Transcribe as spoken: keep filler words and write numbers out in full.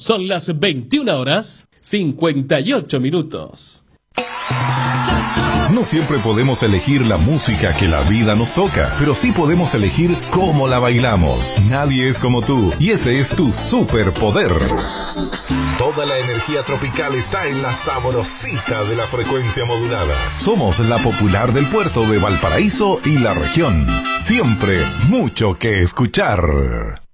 Son las veintiuna horas cincuenta y ocho minutos. No siempre podemos elegir la música que la vida nos toca, pero sí podemos elegir cómo la bailamos. Nadie es como tú, y ese es tu superpoder. Toda la energía tropical está en la sabrosita de la frecuencia modulada. Somos la popular del puerto de Valparaíso y la región. Siempre mucho que escuchar.